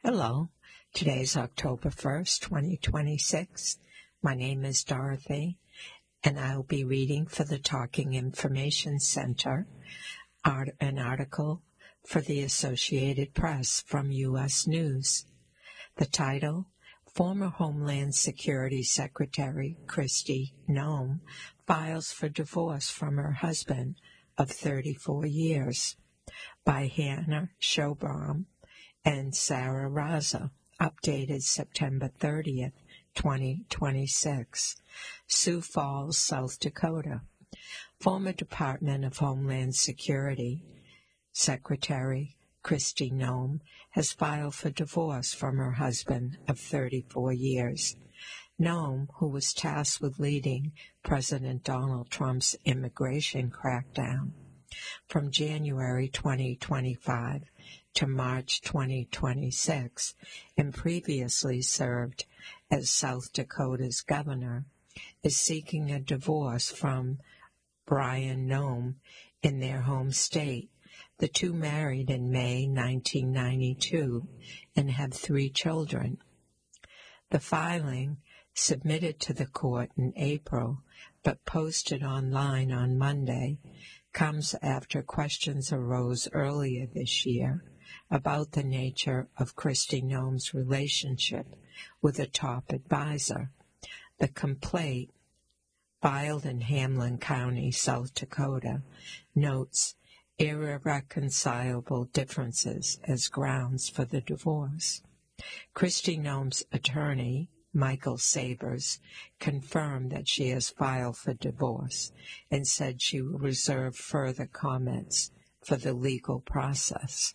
Hello, today's October 1st, 2026. My name is Dorothy, and I'll be reading for the Talking Information Center an article for the Associated Press from U.S. News. The title, Former Homeland Security Secretary Kristi Noem files for divorce from her husband of 34 years, by Hannah Schobaum and Sarah Raza, updated September 30th, 2026. Sioux Falls, South Dakota. Former Department of Homeland Security Secretary Kristi Noem has filed for divorce from her husband of 34 years. Noem, who was tasked with leading President Donald Trump's immigration crackdown from January 2025 to March 2026, and previously served as South Dakota's governor, is seeking a divorce from Brian Noem in their home state. The two married in May 1992 and have 3 children. The filing, submitted to the court in April but posted online on Monday, comes after questions arose earlier this year about the nature of Kristi Noem's relationship with a top advisor. The complaint, filed in Hamlin County, South Dakota, notes irreconcilable differences as grounds for the divorce. Kristi Noem's attorney, Michael Sabers, confirmed that she has filed for divorce and said she will reserve further comments for the legal process.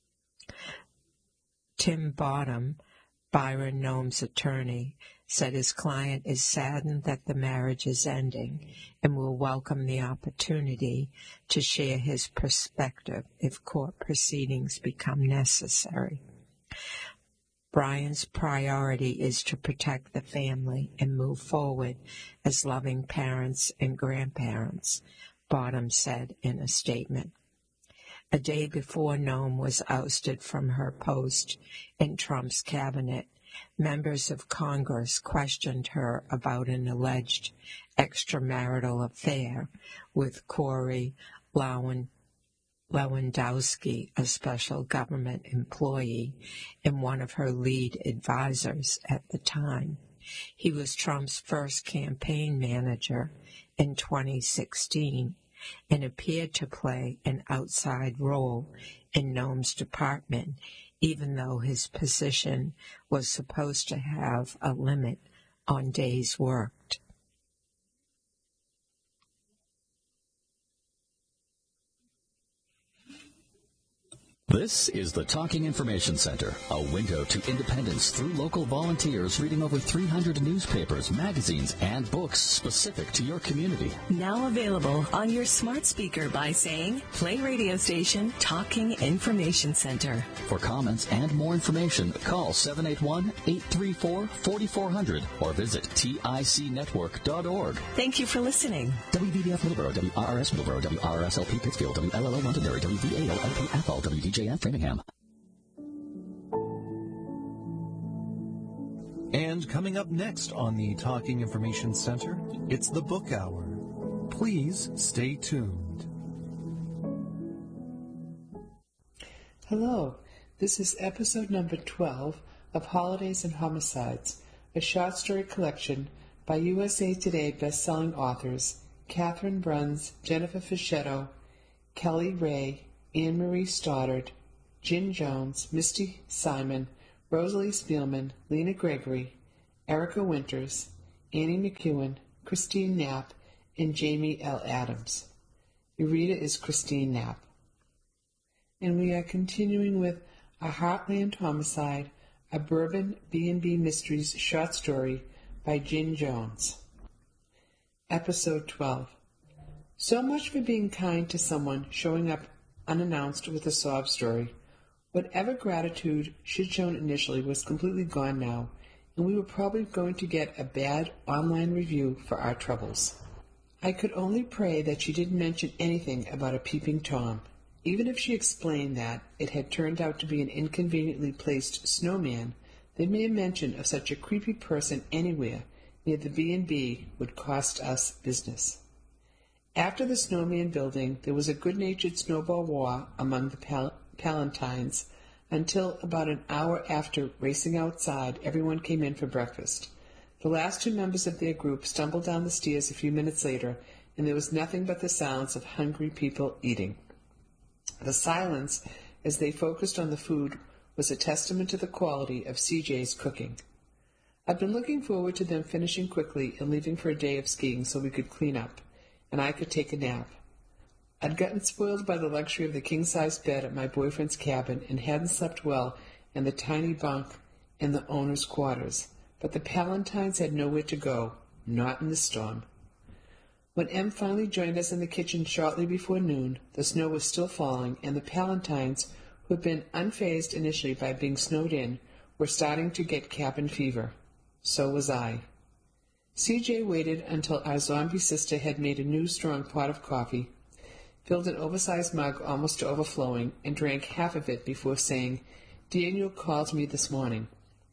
Tim Bottom, Byron Noem's attorney, said his client is saddened that the marriage is ending and will welcome the opportunity to share his perspective if court proceedings become necessary. Brian's priority is to protect the family and move forward as loving parents and grandparents, Bottom said in a statement. A day before Noem was ousted from her post in Trump's cabinet, members of Congress questioned her about an alleged extramarital affair with Corey Lewandowski, a special government employee and one of her lead advisors at the time. He was Trump's first campaign manager in 2016 and appeared to play an outside role in Noem's department, even though his position was supposed to have a limit on days worked. This is the Talking Information Center, a window to independence through local volunteers reading over 300 newspapers, magazines, and books specific to your community. Now available on your smart speaker by saying, play radio station Talking Information Center. For comments and more information, call 781-834-4400 or visit ticnetwork.org. Thank you for listening. WVDF Middleborough, WRRS Middleborough, WRSLP Pittsfield, WLLO Londonderry, WVALLP Athol, WDJF Framingham. And coming up next on the Talking Information Center, it's the Book Hour. Please stay tuned. Hello, this is episode number 12 of Holidays and Homicides, a short story collection by USA Today best-selling authors Catherine Bruns, Jennifer Fischetto, Kelly Ray, Anne-Marie Stoddard, Jin Jones, Misty Simon, Rosalie Spielman, Lena Gregory, Erica Winters, Annie McEwen, Christine Knapp, and Jamie L. Adams. Your reader is Christine Knapp. And we are continuing with A Heartland Homicide, a Bourbon B&B Mysteries short story by Jin Jones. Episode 12. So much for being kind to someone showing up unannounced with a sob story. Whatever gratitude she'd shown initially was completely gone now, and we were probably going to get a bad online review for our troubles. I could only pray that she didn't mention anything about a peeping Tom. Even if she explained that it had turned out to be an inconveniently placed snowman, the mere mention of such a creepy person anywhere near the B&B would cost us business. After the snowman building, there was a good-natured snowball war among the Palantines until about an hour after racing outside, everyone came in for breakfast. The last two members of their group stumbled down the stairs a few minutes later, and there was nothing but the sounds of hungry people eating. The silence, as they focused on the food, was a testament to the quality of CJ's cooking. I'd been looking forward to them finishing quickly and leaving for a day of skiing so we could clean up, and I could take a nap. I'd gotten spoiled by the luxury of the king-size bed at my boyfriend's cabin and hadn't slept well in the tiny bunk in the owner's quarters, but the Palantines had nowhere to go, not in the storm. When Em finally joined us in the kitchen shortly before noon, the snow was still falling, and the Palantines, who had been unfazed initially by being snowed in, were starting to get cabin fever. So was I. CJ waited until our zombie sister had made a new strong pot of coffee, filled an oversized mug almost to overflowing, and drank half of it before saying, "Daniel called me this morning."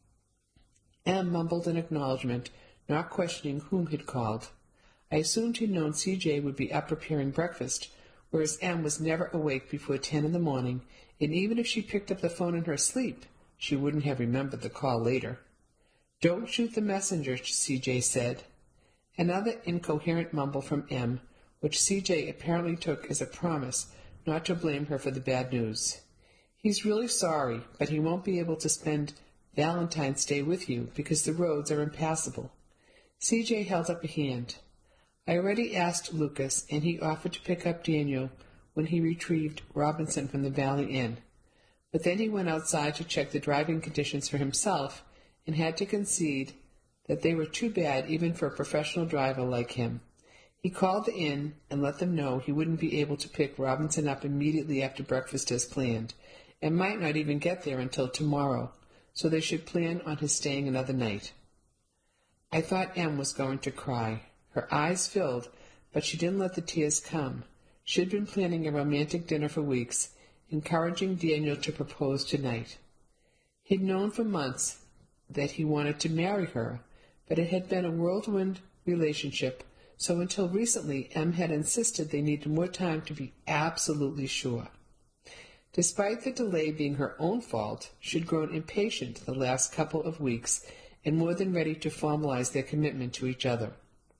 Em mumbled an acknowledgment, not questioning whom had called. I assumed he'd known CJ would be up preparing breakfast, whereas Em was never awake before 10 in the morning, and even if she picked up the phone in her sleep, she wouldn't have remembered the call later. "Don't shoot the messenger," CJ said. Another incoherent mumble from Em, which CJ apparently took as a promise not to blame her for the bad news. "He's really sorry, but he won't be able to spend Valentine's Day with you because the roads are impassable." CJ held up a hand. I already asked Lucas, and he offered to pick up Daniel when he retrieved Robinson from the Valley Inn. But then he went outside to check the driving conditions for himself and had to concede that they were too bad even for a professional driver like him. He called the inn and let them know he wouldn't be able to pick Robinson up immediately after breakfast as planned, and might not even get there until tomorrow, so they should plan on his staying another night. I thought Em was going to cry. Her eyes filled, but she didn't let the tears come. She had been planning a romantic dinner for weeks, encouraging Daniel to propose tonight. He'd known for months that he wanted to marry her, but it had been a whirlwind relationship, so until recently Em had insisted they needed more time to be absolutely sure. Despite the delay being her own fault, she'd grown impatient the last couple of weeks and more than ready to formalize their commitment to each other.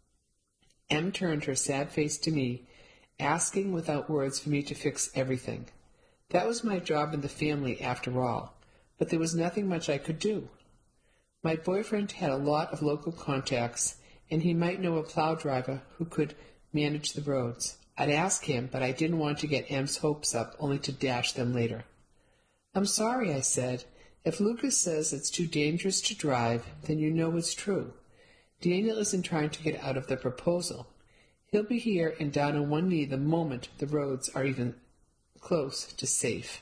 Em turned her sad face to me, asking without words for me to fix everything. That was my job in the family, after all, but there was nothing much I could do. My boyfriend had a lot of local contacts, and he might know a plow driver who could manage the roads. I'd ask him, but I didn't want to get Em's hopes up, only to dash them later. "I'm sorry," I said. "If Lucas says it's too dangerous to drive, then you know it's true. Daniel isn't trying to get out of the proposal. He'll be here and down on one knee the moment the roads are even close to safe."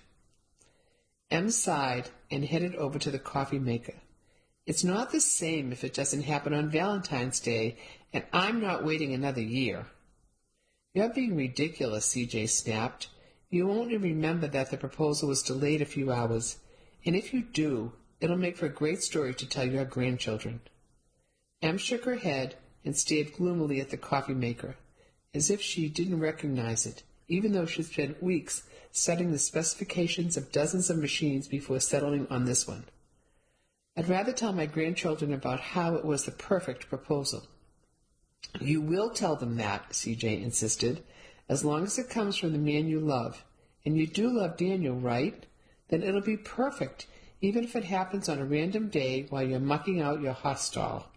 Em sighed and headed over to the coffee maker. "It's not the same if it doesn't happen on Valentine's Day, and I'm not waiting another year." "You're being ridiculous," CJ snapped. "You only remember that the proposal was delayed a few hours, and if you do, it'll make for a great story to tell your grandchildren." Em shook her head and stared gloomily at the coffee maker, as if she didn't recognize it, even though she'd spent weeks studying the specifications of dozens of machines before settling on this one. "I'd rather tell my grandchildren about how it was the perfect proposal." "You will tell them that," CJ insisted, "as long as it comes from the man you love. And you do love Daniel, right? Then it'll be perfect, even if it happens on a random day while you're mucking out your hostel."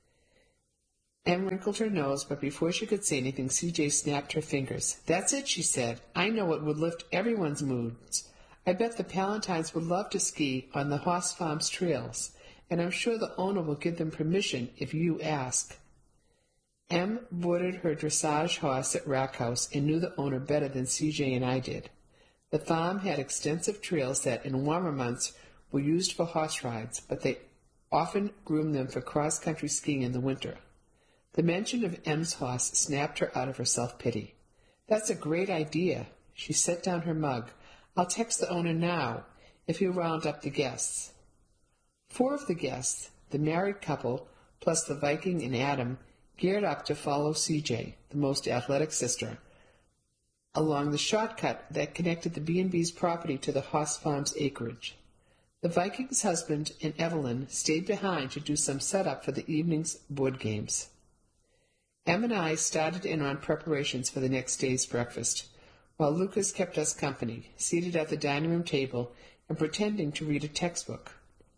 Em wrinkled her nose, but before she could say anything, CJ snapped her fingers. "That's it," she said. "I know it would lift everyone's moods. I bet the Palantines would love to ski on the Hoss Farms trails, and I'm sure the owner will give them permission if you ask." Em boarded her dressage horse at Rack House and knew the owner better than CJ and I did. The farm had extensive trails that, in warmer months, were used for horse rides, but they often groomed them for cross-country skiing in the winter. The mention of Em's horse snapped her out of her self-pity. "That's a great idea," She set down her mug. "I'll text the owner now, if he'll round up the guests." 4 of the guests, the married couple, plus the Viking and Adam, geared up to follow CJ, the most athletic sister, along the shortcut that connected the B&B's property to the Haas Farms acreage. The Viking's husband and Evelyn stayed behind to do some setup for the evening's board games. Em and I started in on preparations for the next day's breakfast, while Lucas kept us company, seated at the dining room table and pretending to read a textbook.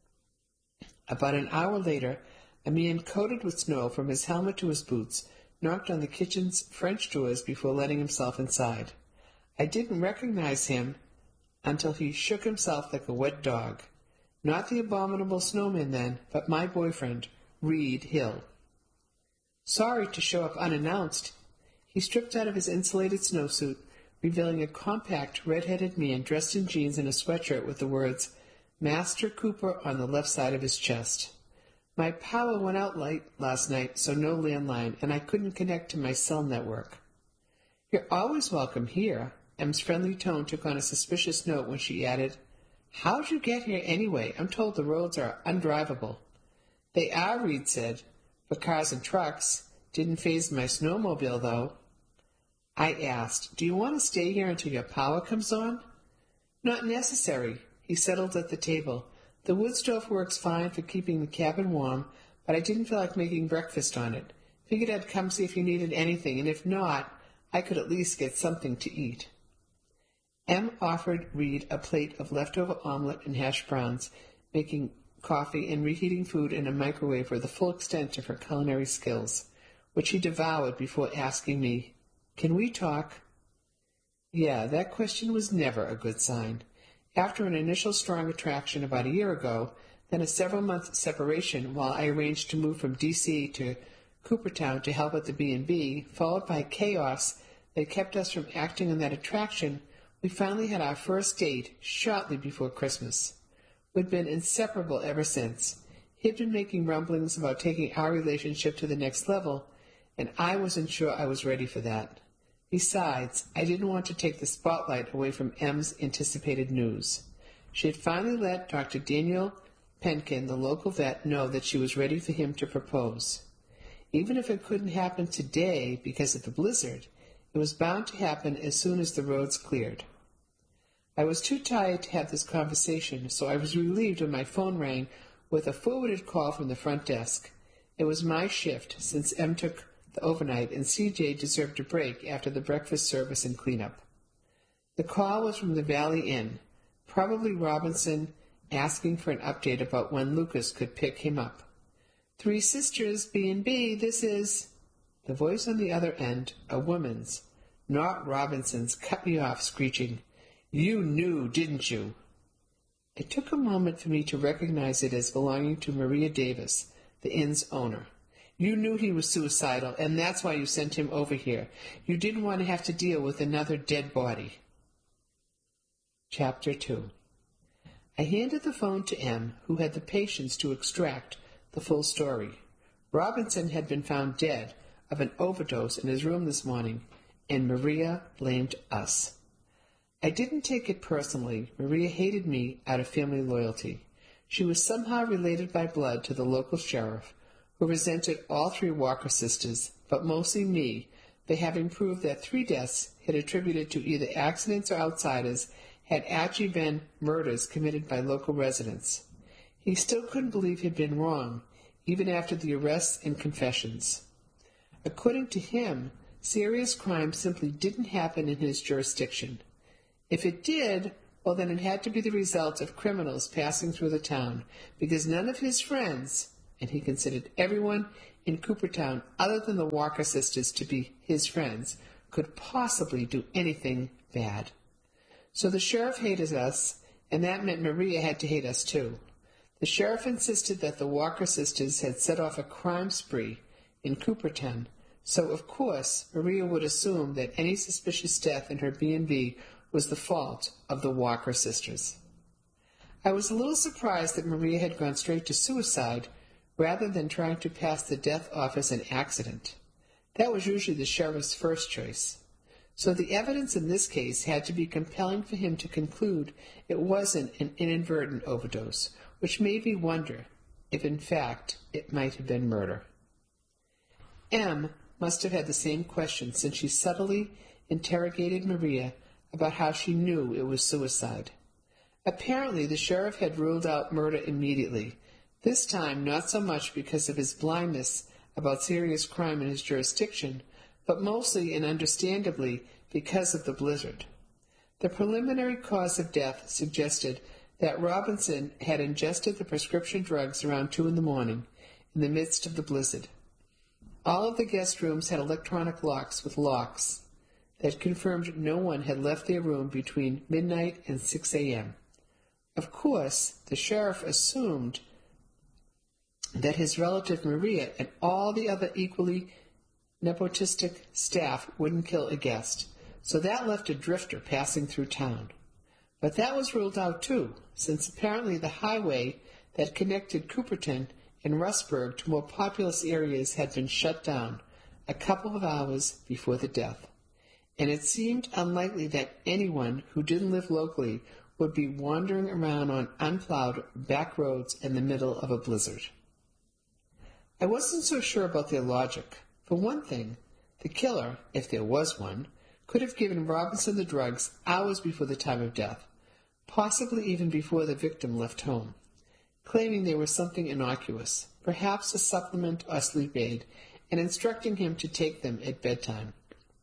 About an hour later, a man coated with snow from his helmet to his boots knocked on the kitchen's French doors before letting himself inside. I didn't recognize him until he shook himself like a wet dog. Not the abominable snowman then, but my boyfriend, Reed Hill. Sorry to show up unannounced. He stripped out of his insulated snowsuit, revealing a compact, red-headed man dressed in jeans and a sweatshirt with the words, "Master Cooper," on the left side of his chest. My power went out late last night, so no landline, and I couldn't connect to my cell network. "You're always welcome here." Em's friendly tone took on a suspicious note when she added, "How'd you get here anyway? I'm told the roads are undrivable." "They are," Reed said, "for cars and trucks. Didn't faze my snowmobile, though." I asked, "Do you want to stay here until your power comes on?" "Not necessary." He settled at the table. "The wood stove works fine for keeping the cabin warm, but I didn't feel like making breakfast on it. Figured I'd come see if you needed anything, and if not, I could at least get something to eat." Em offered Reed a plate of leftover omelet and hash browns, making coffee and reheating food in a microwave were the full extent of her culinary skills, which he devoured before asking me, "Can we talk?" Yeah, that question was never a good sign. After an initial strong attraction about a year ago, then a several-month separation while I arranged to move from D.C. to Coopertown to help at the B&B, followed by chaos that kept us from acting on that attraction, we finally had our first date shortly before Christmas. We'd been inseparable ever since. He'd been making rumblings about taking our relationship to the next level, and I wasn't sure I was ready for that. Besides, I didn't want to take the spotlight away from Em's anticipated news. She had finally let Dr. Daniel Penkin, the local vet, know that she was ready for him to propose. Even if it couldn't happen today because of the blizzard, it was bound to happen as soon as the roads cleared. I was too tired to have this conversation, so I was relieved when my phone rang with a forwarded call from the front desk. It was my shift, since Em took the overnight, and CJ deserved a break after the breakfast service and cleanup. The call was from the Valley Inn, probably Robinson asking for an update about when Lucas could pick him up. "Three Sisters, B&B, this is—" The voice on the other end, a woman's, not Robinson's, cut me off, screeching, "You knew, didn't you?" It took a moment for me to recognize it as belonging to Maria Davis, the inn's owner. "You knew he was suicidal, and that's why you sent him over here. You didn't want to have to deal with another dead body." Chapter 2. I handed the phone to Em, who had the patience to extract the full story. Robinson had been found dead of an overdose in his room this morning, and Maria blamed us. I didn't take it personally. Maria hated me out of family loyalty. She was somehow related by blood to the local sheriff, who resented all 3 Walker sisters, but mostly me, for having proved that 3 deaths had attributed to either accidents or outsiders had actually been murders committed by local residents. He still couldn't believe he'd been wrong, even after the arrests and confessions. According to him, serious crime simply didn't happen in his jurisdiction. If it did, well, then it had to be the result of criminals passing through the town, because none of his friends, and he considered everyone in Coopertown other than the Walker sisters to be his friends, could possibly do anything bad. So the sheriff hated us, and that meant Maria had to hate us too. The sheriff insisted that the Walker sisters had set off a crime spree in Coopertown, so of course Maria would assume that any suspicious death in her B&B was the fault of the Walker sisters. I was a little surprised that Maria had gone straight to suicide rather than trying to pass the death off as an accident. That was usually the sheriff's first choice. So the evidence in this case had to be compelling for him to conclude it wasn't an inadvertent overdose, which made me wonder if in fact it might have been murder. M must have had the same question, since she subtly interrogated Maria about how she knew it was suicide. Apparently the sheriff had ruled out murder immediately, this time not so much because of his blindness about serious crime in his jurisdiction, but mostly and understandably because of the blizzard. The preliminary cause of death suggested that Robinson had ingested the prescription drugs around 2 a.m. in the midst of the blizzard. All of the guest rooms had electronic locks with locks that confirmed no one had left their room between midnight and 6 a.m. Of course, the sheriff assumed that his relative Maria and all the other equally nepotistic staff wouldn't kill a guest, so that left a drifter passing through town. But that was ruled out too, since apparently the highway that connected Cooperton and Rustburg to more populous areas had been shut down a couple of hours before the death, and it seemed unlikely that anyone who didn't live locally would be wandering around on unplowed back roads in the middle of a blizzard. I wasn't so sure about their logic. For one thing, the killer, if there was one, could have given Robinson the drugs hours before the time of death, possibly even before the victim left home, claiming they were something innocuous, perhaps a supplement or sleep aid, and instructing him to take them at bedtime.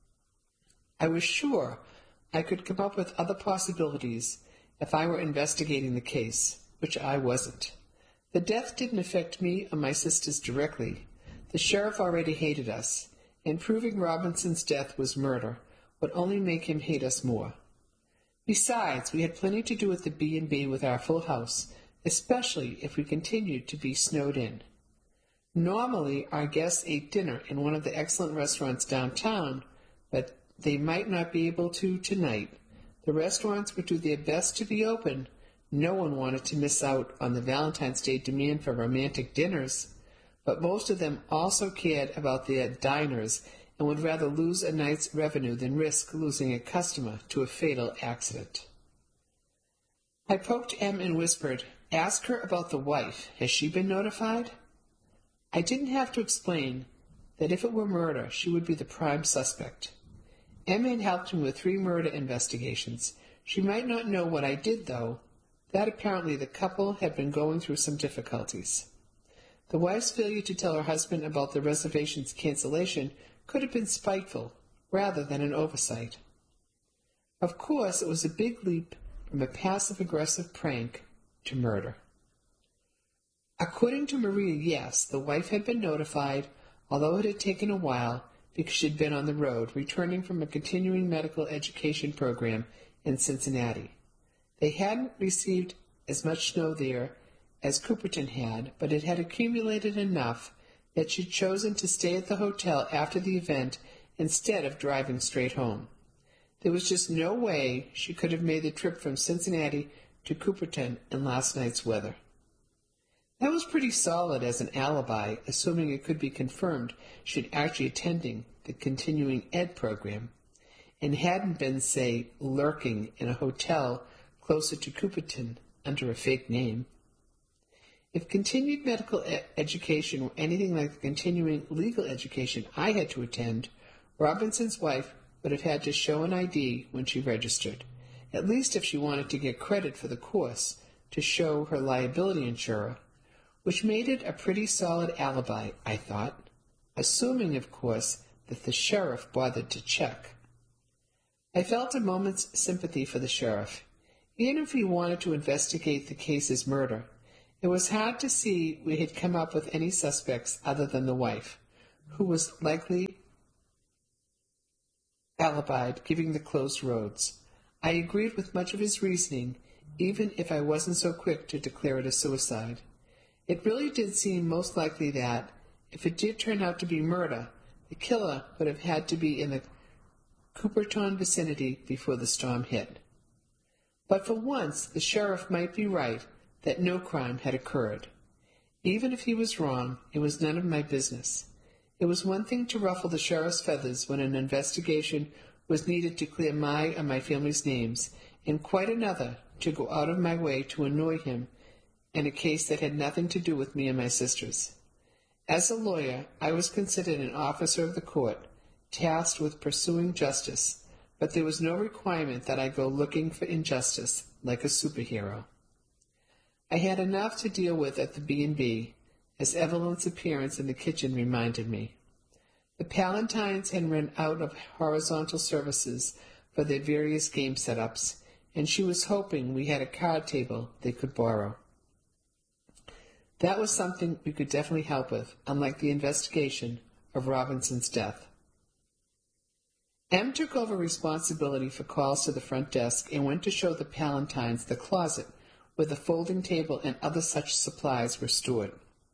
I was sure I could come up with other possibilities if I were investigating the case, which I wasn't. The death didn't affect me or my sisters directly. The sheriff already hated us, and proving Robinson's death was murder would only make him hate us more. Besides, we had plenty to do at the B&B with our full house, especially if we continued to be snowed in. Normally, our guests ate dinner in one of the excellent restaurants downtown, but they might not be able to tonight. The restaurants would do their best to be open. No one wanted to miss out on the Valentine's Day demand for romantic dinners, but most of them also cared about their diners and would rather lose a night's revenue than risk losing a customer to a fatal accident. I poked M and whispered, "Ask her about the wife. Has she been notified?" I didn't have to explain that if it were murder, she would be the prime suspect. M had helped me with 3 murder investigations. She might not know what I did, though, that apparently the couple had been going through some difficulties. The wife's failure to tell her husband about the reservation's cancellation could have been spiteful rather than an oversight. Of course, it was a big leap from a passive-aggressive prank to murder. According to Maria, yes, the wife had been notified, although it had taken a while because she had been on the road, returning from a continuing medical education program in Cincinnati. They hadn't received as much snow there as Cooperton had, but it had accumulated enough that she'd chosen to stay at the hotel after the event instead of driving straight home. There was just no way she could have made the trip from Cincinnati to Cooperton in last night's weather. That was pretty solid as an alibi, assuming it could be confirmed she'd actually attending the continuing ed program and hadn't been, say, lurking in a hotel closer to Cooperton under a fake name. If continued medical education were anything like the continuing legal education I had to attend, Robinson's wife would have had to show an ID when she registered, at least if she wanted to get credit for the course, to show her liability insurer, which made it a pretty solid alibi, I thought, assuming, of course, that the sheriff bothered to check. I felt a moment's sympathy for the sheriff. Even if he wanted to investigate the case as murder, it was hard to see we had come up with any suspects other than the wife, who was likely alibied, giving the closed roads. I agreed with much of his reasoning, even if I wasn't so quick to declare it a suicide. It really did seem most likely that, if it did turn out to be murder, the killer would have had to be in the Cooperton vicinity before the storm hit. But for once, the sheriff might be right that no crime had occurred. Even if he was wrong, it was none of my business. It was one thing to ruffle the sheriff's feathers when an investigation was needed to clear my and my family's names, and quite another to go out of my way to annoy him in a case that had nothing to do with me and my sisters. As a lawyer, I was considered an officer of the court, tasked with pursuing justice, but there was no requirement that I go looking for injustice like a superhero. I had enough to deal with at the B&B, as Evelyn's appearance in the kitchen reminded me. The Palantines had run out of horizontal services for their various game setups, and she was hoping we had a card table they could borrow. That was something we could definitely help with, unlike the investigation of Robinson's death. Em took over responsibility for calls to the front desk and went to show the Palantines the closet where the folding table and other such supplies were stored.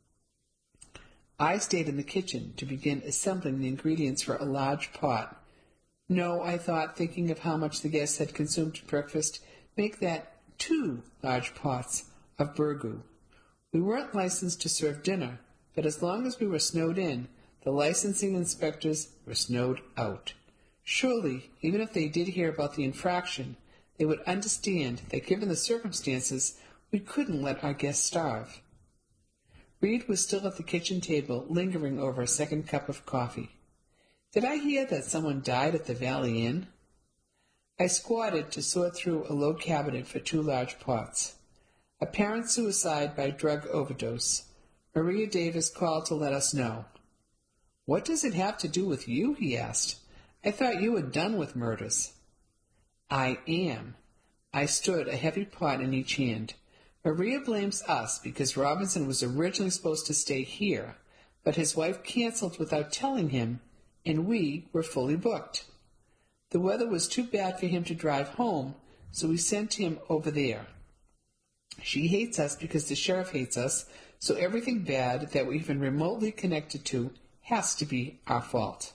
I stayed in the kitchen to begin assembling the ingredients for a large pot. No, I thought, thinking of how much the guests had consumed at breakfast, make that 2 large pots of burgoo. We weren't licensed to serve dinner, but as long as we were snowed in, the licensing inspectors were snowed out. Surely, even if they did hear about the infraction, they would understand that given the circumstances, we couldn't let our guests starve. Reed was still at the kitchen table, lingering over a second cup of coffee. Did I hear that someone died at the Valley Inn? I squatted to sort through a low cabinet for 2 large pots. Apparent suicide by drug overdose. Maria Davis called to let us know. What does it have to do with you? He asked. I thought you were done with murders. I am. I stood, a heavy pot in each hand. Maria blames us because Robinson was originally supposed to stay here, but his wife canceled without telling him, and we were fully booked. The weather was too bad for him to drive home, so we sent him over there. She hates us because the sheriff hates us, so everything bad that we're even remotely connected to has to be our fault.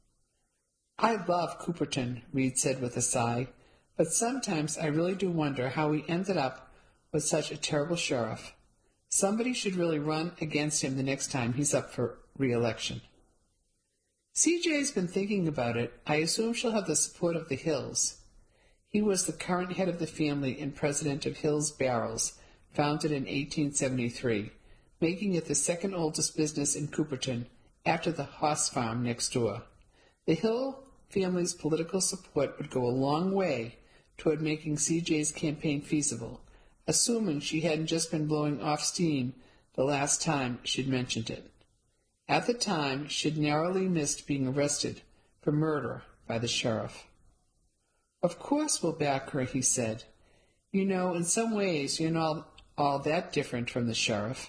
I love Cooperton, Reed said with a sigh, but sometimes I really do wonder how we ended up with such a terrible sheriff. Somebody should really run against him the next time he's up for re-election. CJ's been thinking about it. I assume she'll have the support of the Hills. He was the current head of the family and president of Hills Barrels, founded in 1873, making it the second oldest business in Cooperton after the Hoss Farm next door. The Hill family's political support would go a long way toward making CJ's campaign feasible, assuming she hadn't just been blowing off steam the last time she'd mentioned it. At the time, she'd narrowly missed being arrested for murder by the sheriff. Of course we'll back her, he said. You know, in some ways you're not all that different from the sheriff.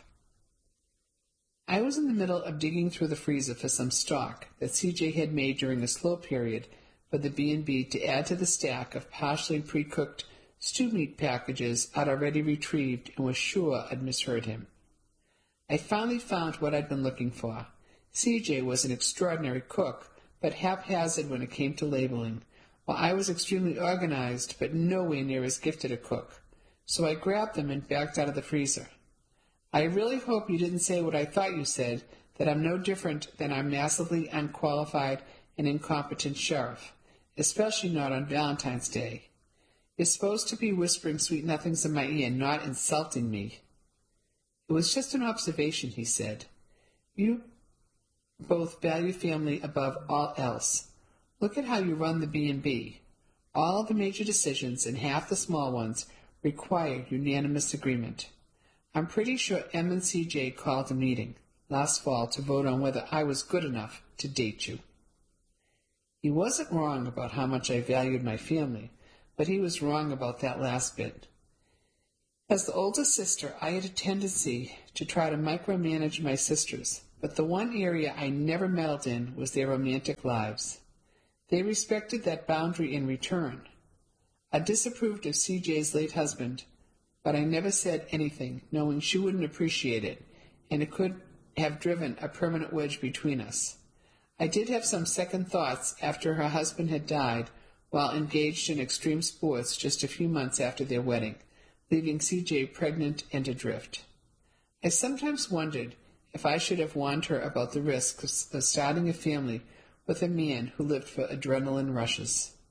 I was in the middle of digging through the freezer for some stock that CJ had made during a slow period for the B&B to add to the stack of partially pre-cooked stew meat packages I'd already retrieved and was sure I'd misheard him. I finally found what I'd been looking for. CJ was an extraordinary cook, but haphazard when it came to labeling, while I was extremely organized but nowhere near as gifted a cook. So I grabbed them and backed out of the freezer. I really hope you didn't say what I thought you said, that I'm no different than our massively unqualified and incompetent sheriff, especially not on Valentine's Day. You're supposed to be whispering sweet nothings in my ear, not insulting me. It was just an observation, he said. You both value family above all else. Look at how you run the B&B. All the major decisions and half the small ones require unanimous agreement. I'm pretty sure Em and CJ called a meeting last fall to vote on whether I was good enough to date you. He wasn't wrong about how much I valued my family, but he was wrong about that last bit. As the oldest sister, I had a tendency to try to micromanage my sisters, but the one area I never meddled in was their romantic lives. They respected that boundary in return. I disapproved of CJ's late husband, but I never said anything, knowing she wouldn't appreciate it, and it could have driven a permanent wedge between us. I did have some second thoughts after her husband had died while engaged in extreme sports just a few months after their wedding, leaving CJ pregnant and adrift. I sometimes wondered if I should have warned her about the risks of starting a family with a man who lived for adrenaline rushes.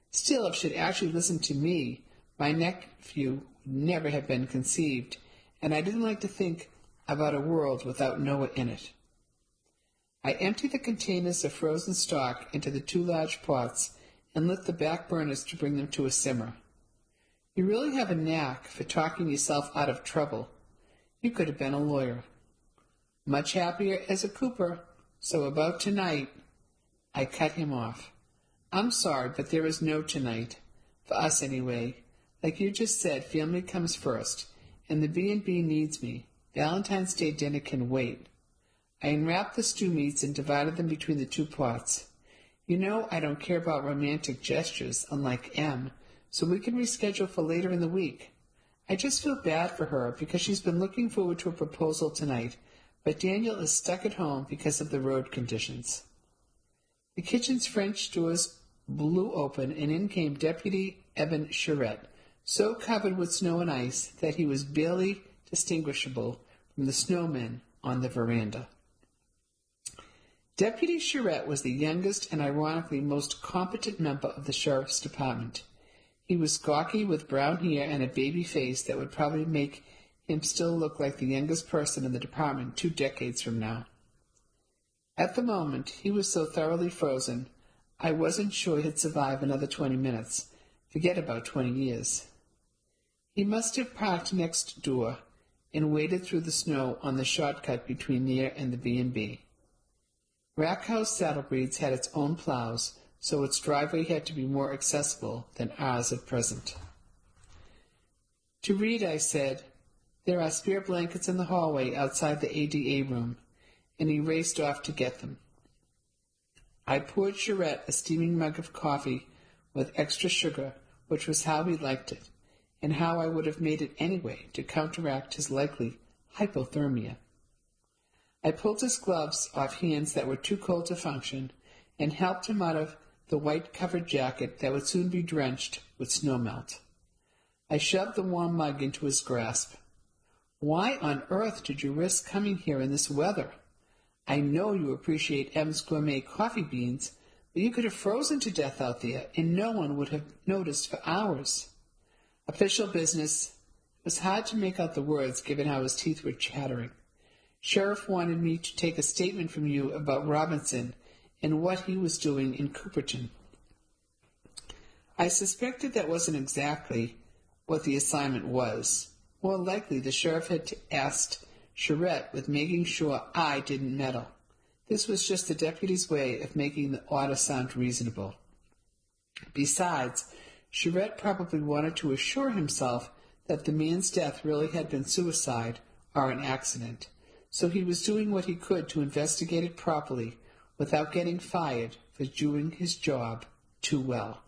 Still, if she'd actually listened to me, my nephew would never have been conceived, and I didn't like to think about a world without Noah in it. I emptied the containers of frozen stock into the 2 large pots and lit the back burners to bring them to a simmer. You really have a knack for talking yourself out of trouble. You could have been a lawyer. Much happier as a cooper, so about tonight, I cut him off. I'm sorry, but there is no tonight. For us, anyway. Like you just said, family comes first, and the B&B needs me. Valentine's Day dinner can wait. I unwrapped the stew meats and divided them between the 2 pots. You know I don't care about romantic gestures, unlike M, so we can reschedule for later in the week. I just feel bad for her because she's been looking forward to a proposal tonight, but Daniel is stuck at home because of the road conditions. The kitchen's French doors blew open, and in came Deputy Evan Charette, so covered with snow and ice that he was barely distinguishable from the snowmen on the veranda. Deputy Charette was the youngest and ironically most competent member of the sheriff's department. He was gawky with brown hair and a baby face that would probably make him still look like the youngest person in the department 2 decades from now. At the moment, he was so thoroughly frozen, I wasn't sure he'd survive another 20 minutes, forget about 20 years. He must have parked next door and waded through the snow on the shortcut between there and the B&B. Rackhouse Saddlebreeds had its own plows, so its driveway had to be more accessible than ours at present. To Reed I said, "There are spare blankets in the hallway outside the ADA room," and he raced off to get them. I poured Charette a steaming mug of coffee with extra sugar, which was how he liked it, and how I would have made it anyway to counteract his likely hypothermia. I pulled his gloves off hands that were too cold to function and helped him out of the white-covered jacket that would soon be drenched with snowmelt. I shoved the warm mug into his grasp. "Why on earth did you risk coming here in this weather? I know you appreciate M's gourmet coffee beans, but you could have frozen to death out there, and no one would have noticed for hours." Official business. It was hard to make out the words, given how his teeth were chattering. "Sheriff wanted me to take a statement from you about Robinson and what he was doing in Cooperton." I suspected that wasn't exactly what the assignment was. More likely the sheriff had asked Charette with making sure I didn't meddle. This was just the deputy's way of making the order sound reasonable. Besides, Charette probably wanted to assure himself that the man's death really had been suicide or an accident, so he was doing what he could to investigate it properly without getting fired for doing his job too well.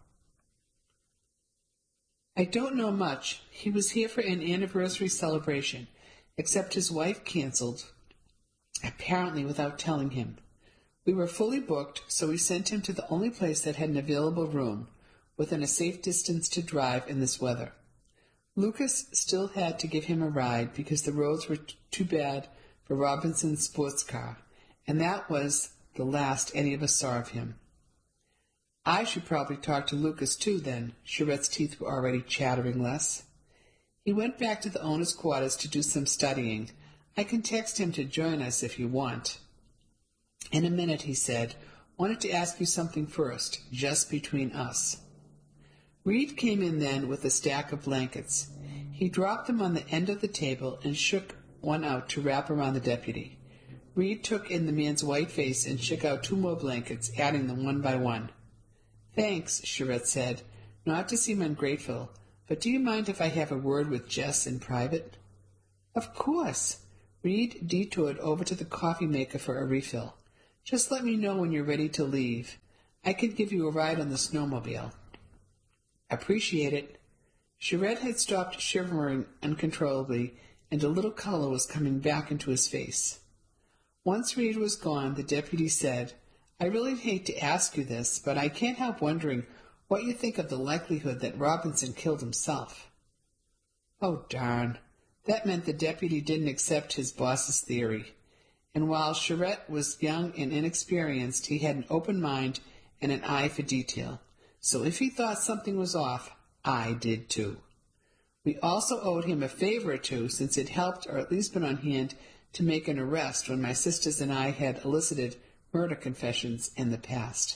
I don't know much. He was here for an anniversary celebration, except his wife canceled, apparently without telling him. We were fully booked, so we sent him to the only place that had an available room, within a safe distance to drive in this weather. Lucas still had to give him a ride because the roads were too bad for Robinson's sports car, and that was the last any of us saw of him. I should probably talk to Lucas, too, then. Charette's teeth were already chattering less. He went back to the owner's quarters to do some studying. I can text him to join us if you want. In a minute, he said. Wanted to ask you something first, just between us. Reed came in then with a stack of blankets. He dropped them on the end of the table and shook one out to wrap around the deputy. Reed took in the man's white face and shook out 2 more blankets, adding them one by one. "Thanks," Charette said, not to seem ungrateful, "but do you mind if I have a word with Jess in private?" "Of course." Reed detoured over to the coffee-maker for a refill. "Just let me know when you're ready to leave. I could give you a ride on the snowmobile." "Appreciate it." Charette had stopped shivering uncontrollably, and a little color was coming back into his face. Once Reed was gone, the deputy said, "I really hate to ask you this, but I can't help wondering what you think of the likelihood that Robinson killed himself." Oh, darn. That meant the deputy didn't accept his boss's theory. And while Charette was young and inexperienced, he had an open mind and an eye for detail. So if he thought something was off, I did too. We also owed him a favor or two, since it helped or at least been on hand to make an arrest when my sisters and I had elicited murder confessions in the past.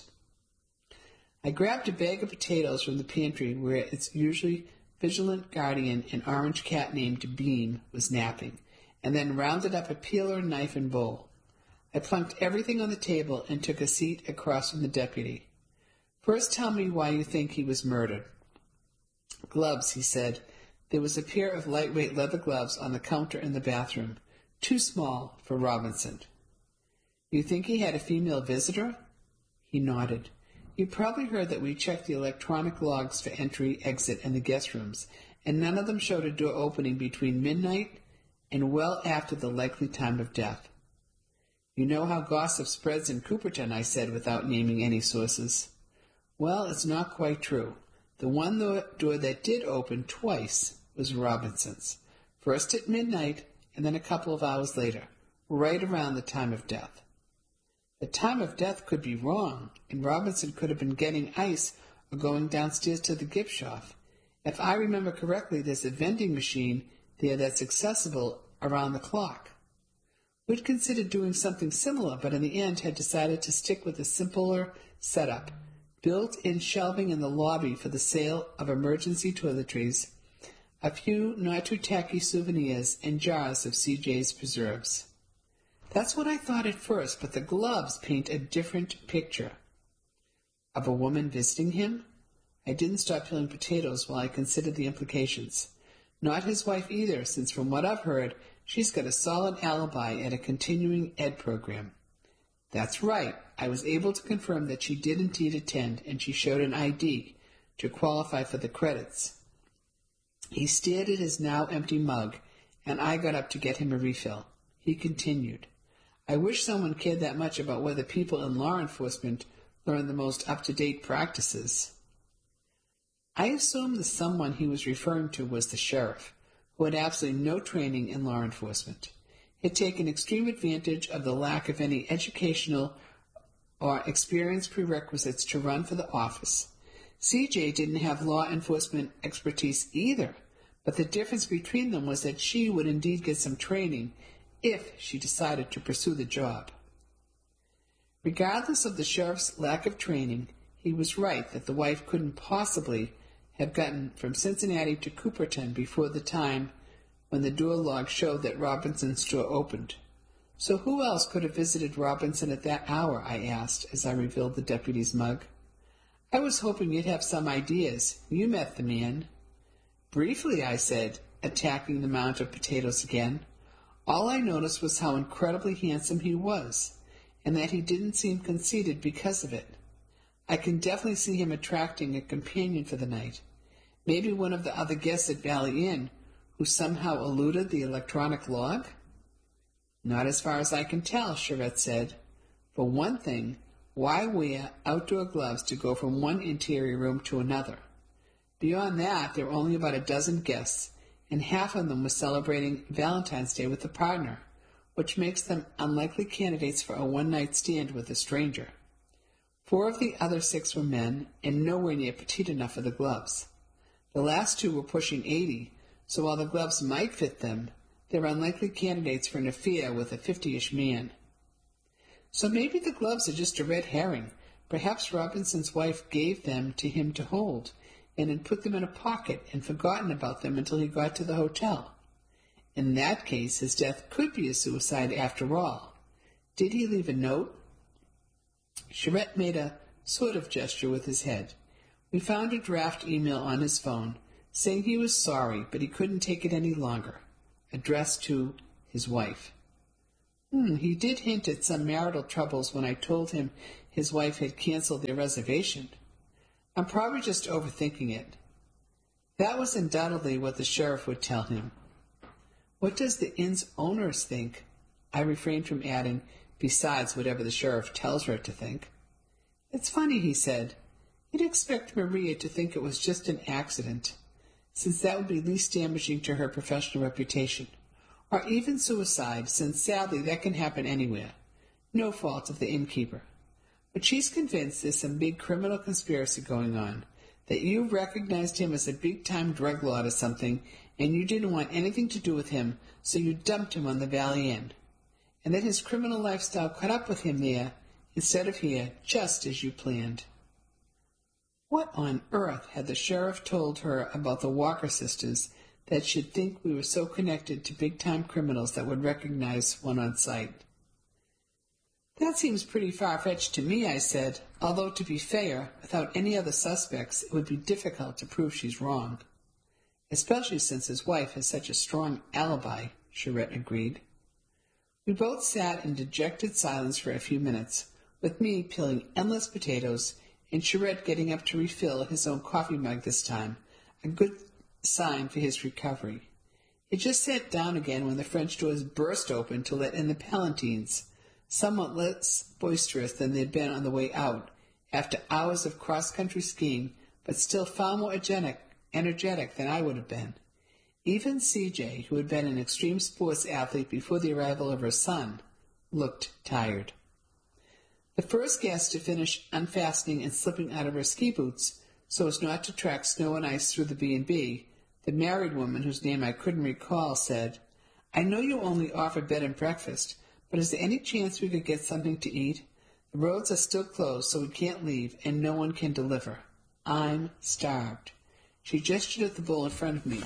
I grabbed a bag of potatoes from the pantry where its usually vigilant guardian, an orange cat named Beam, was napping, and then rounded up a peeler, knife, and bowl. I plunked everything on the table and took a seat across from the deputy. First, tell me why you think he was murdered. Gloves, he said. There was a pair of lightweight leather gloves on the counter in the bathroom, too small for Robinson. You think he had a female visitor? He nodded. You probably heard that we checked the electronic logs for entry, exit, and the guest rooms, and none of them showed a door opening between midnight and well after the likely time of death. You know how gossip spreads in Cooperton, I said, without naming any sources. Well, it's not quite true. The one door that did open twice was Robinson's, first at midnight and then a couple of hours later, right around the time of death. The time of death could be wrong, and Robinson could have been getting ice or going downstairs to the gift shop. If I remember correctly, there's a vending machine there that's accessible around the clock. We'd considered doing something similar, but in the end had decided to stick with a simpler setup, built-in shelving in the lobby for the sale of emergency toiletries, a few not-too-tacky souvenirs, and jars of CJ's preserves. That's what I thought at first, but the gloves paint a different picture. Of a woman visiting him? I didn't stop peeling potatoes while I considered the implications. Not his wife either, since from what I've heard, she's got a solid alibi at a continuing ed program. That's right. I was able to confirm that she did indeed attend, and she showed an ID to qualify for the credits. He stared at his now empty mug, and I got up to get him a refill. He continued, I wish someone cared that much about whether people in law enforcement learn the most up-to-date practices. I assumed the someone he was referring to was the sheriff, who had absolutely no training in law enforcement. He had taken extreme advantage of the lack of any educational or experience prerequisites to run for the office. CJ didn't have law enforcement expertise either, but the difference between them was that she would indeed get some training if she decided to pursue the job. Regardless of the sheriff's lack of training, he was right that the wife couldn't possibly have gotten from Cincinnati to Cooperton before the time when the door log showed that Robinson's store opened. So who else could have visited Robinson at that hour, I asked, as I revealed the deputy's mug. I was hoping you'd have some ideas. You met the man. Briefly, I said, attacking the mound of potatoes again. All I noticed was how incredibly handsome he was, and that he didn't seem conceited because of it. I can definitely see him attracting a companion for the night. Maybe one of the other guests at Valley Inn, who somehow eluded the electronic log? Not as far as I can tell, Charette said. For one thing, why wear outdoor gloves to go from one interior room to another? Beyond that, there were only about a dozen guests, and half of them were celebrating Valentine's Day with a partner, which makes them unlikely candidates for a one-night stand with a stranger. 4 of the other 6 were men, and nowhere near petite enough for the gloves. The last 2 were pushing 80, so while the gloves might fit them, they were unlikely candidates for an affair with a 50-ish man. So maybe the gloves are just a red herring. Perhaps Robinson's wife gave them to him to hold, and had put them in a pocket and forgotten about them until he got to the hotel. In that case, his death could be a suicide after all. Did he leave a note? Charette made a sort of gesture with his head. We found a draft email on his phone, saying he was sorry, but he couldn't take it any longer, addressed to his wife. He did hint at some marital troubles when I told him his wife had canceled their reservation. I'm probably just overthinking it. That was undoubtedly what the sheriff would tell him. What does the inn's owners think? I refrained from adding, besides whatever the sheriff tells her to think. It's funny, he said. You'd expect Maria to think it was just an accident, since that would be least damaging to her professional reputation, or even suicide, since sadly that can happen anywhere. No fault of the innkeeper. But she's convinced there's some big criminal conspiracy going on, that you recognized him as a big-time drug lord or something, and you didn't want anything to do with him, so you dumped him on the Valley Inn, and that his criminal lifestyle caught up with him there instead of here, just as you planned. What on earth had the sheriff told her about the Walker sisters that she'd think we were so connected to big-time criminals that would recognize one on sight? That seems pretty far-fetched to me, I said, although, to be fair, without any other suspects, it would be difficult to prove she's wrong. Especially since his wife has such a strong alibi, Charette agreed. We both sat in dejected silence for a few minutes, with me peeling endless potatoes and Charette getting up to refill his own coffee mug this time, a good sign for his recovery. He just sat down again when the French doors burst open to let in the Palantines, somewhat less boisterous than they'd been on the way out, after hours of cross-country skiing, but still far more energetic than I would have been. Even C.J., who had been an extreme sports athlete before the arrival of her son, looked tired. The first guest to finish unfastening and slipping out of her ski boots so as not to track snow and ice through the B&B, the married woman whose name I couldn't recall, said, "I know you only offer bed and breakfast, but is there any chance we could get something to eat? The roads are still closed, so we can't leave, and no one can deliver. I'm starved." She gestured at the bowl in front of me.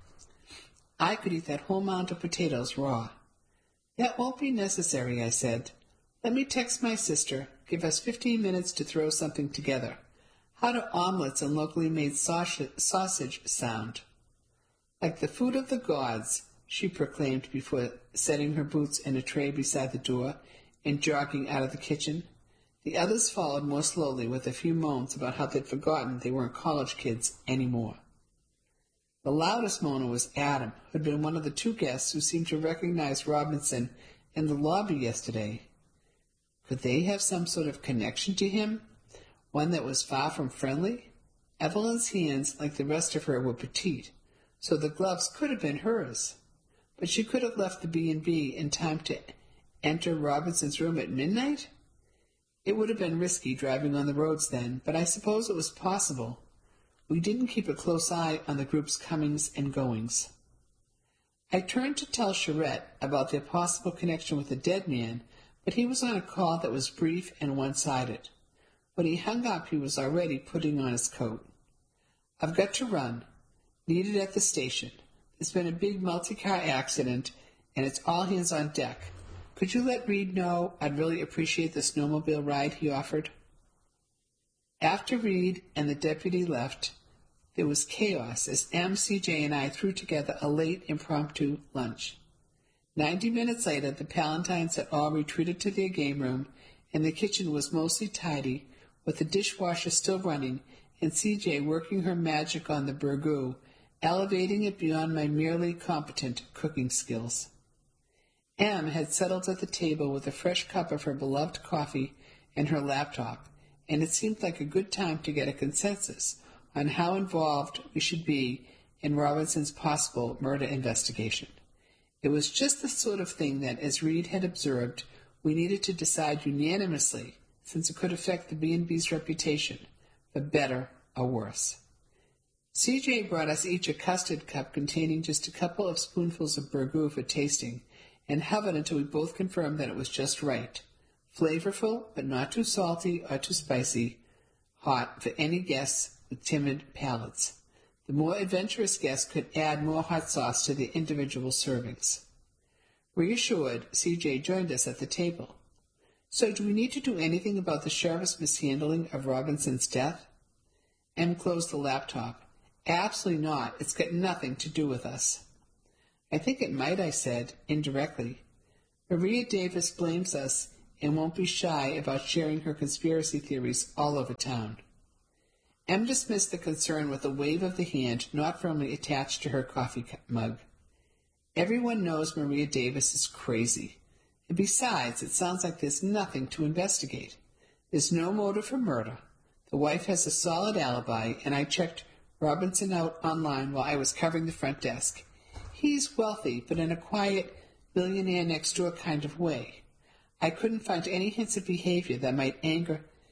I could eat that whole mound of potatoes raw. "That won't be necessary," I said. "Let me text my sister. Give us 15 minutes to throw something together. How do omelets and locally made sausage sound?" "Like the food of the gods," she proclaimed before setting her boots in a tray beside the door and jogging out of the kitchen. The others followed more slowly, with a few moans about how they'd forgotten they weren't college kids anymore. The loudest moaner was Adam, who had been one of the two guests who seemed to recognize Robinson in the lobby yesterday. Could they have some sort of connection to him, one that was far from friendly? Evelyn's hands, like the rest of her, were petite, so the gloves could have been hers. But she could have left the B&B in time to enter Robinson's room at midnight? It would have been risky driving on the roads then, but I suppose it was possible. We didn't keep a close eye on the group's comings and goings. I turned to tell Charette about their possible connection with the dead man, but he was on a call that was brief and one-sided. When he hung up, he was already putting on his coat. "I've got to run. Needed at the station. There's been a big multi-car accident, and it's all hands on deck. Could you let Reed know I'd really appreciate the snowmobile ride he offered?" After Reed and the deputy left, there was chaos as M, C.J., and I threw together a late impromptu lunch. 90 minutes later, the Palantines had all retreated to their game room, and the kitchen was mostly tidy, with the dishwasher still running, and C.J. working her magic on the burgoo, elevating it beyond my merely competent cooking skills. M had settled at the table with a fresh cup of her beloved coffee and her laptop, and it seemed like a good time to get a consensus on how involved we should be in Robinson's possible murder investigation. It was just the sort of thing that, as Reed had observed, we needed to decide unanimously, since it could affect the B&B's reputation, for better or worse. C.J. brought us each a custard cup containing just a couple of spoonfuls of burgoo for tasting, and hovered until we both confirmed that it was just right, flavorful but not too salty or too spicy, hot for any guests with timid palates. The more adventurous guests could add more hot sauce to their individual servings. Reassured, C.J. joined us at the table. "So do we need to do anything about the sheriff's mishandling of Robinson's death?" M closed the laptop. "Absolutely not. It's got nothing to do with us." "I think it might," I said, indirectly. "Maria Davis blames us and won't be shy about sharing her conspiracy theories all over town." M dismissed the concern with a wave of the hand not firmly attached to her coffee mug. "Everyone knows Maria Davis is crazy. And besides, it sounds like there's nothing to investigate. There's no motive for murder. The wife has a solid alibi, and I checked Robinson out online while I was covering the front desk. He's wealthy, but in a quiet, millionaire-next-door kind of way. I couldn't find any hints of behavior that might anger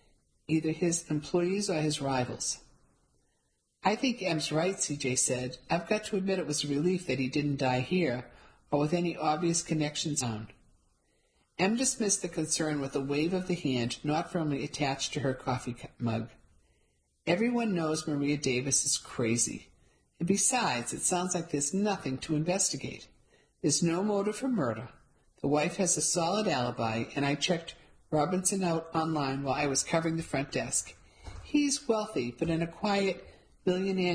either his employees or his rivals. I think M's right, CJ said. I've got to admit it was a relief that he didn't die here or with any obvious connections found. M dismissed the concern with a wave of the hand not firmly attached to her coffee mug. Everyone knows Maria Davis is crazy. And besides, it sounds like there's nothing to investigate. There's no motive for murder. The wife has a solid alibi, and I checked Robinson out online while I was covering the front desk. He's wealthy, but in a quiet, billionaire